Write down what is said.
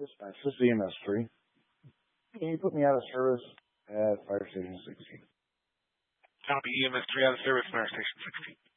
Dispatch, this is EMS 3. Can you put me out of service at Fire Station 16? Copy EMS 3 out of service, Fire Station 16.